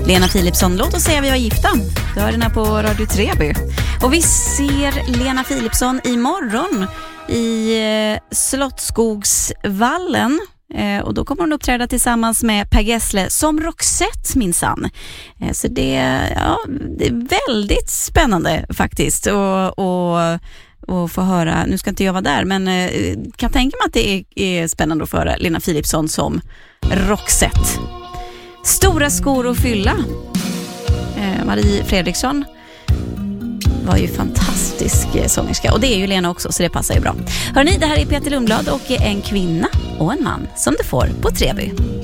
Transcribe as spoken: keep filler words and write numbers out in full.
Lena Philipsson, låt oss säga vi var gifta. Du hör den här på Radio Treby. Och vi ser Lena Philipsson imorgon i eh, Slottsskogsvallen. Eh, och då kommer hon uppträda tillsammans med Per Gessle som Roxette minsann. Eh, så det, ja, det är väldigt spännande faktiskt. Och... och och få höra, nu ska inte jag vara där, men eh, kan tänka mig att det är, är spännande att få höra Lena Philipsson som Roxette. Stora skor att fylla. Eh, Marie Fredriksson var ju fantastisk eh, sångerska, och det är ju Lena också, så det passar ju bra. Hörrni, det här är Peter Lundblad och en kvinna och en man som du får på Treby.